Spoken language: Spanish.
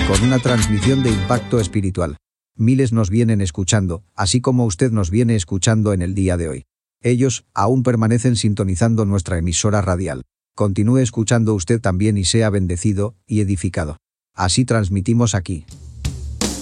con una transmisión de impacto espiritual. Miles nos vienen escuchando, así como usted nos viene escuchando en el día de hoy. Ellos aún permanecen sintonizando nuestra emisora radial. Continúe escuchando usted también y sea bendecido y edificado. Así transmitimos aquí,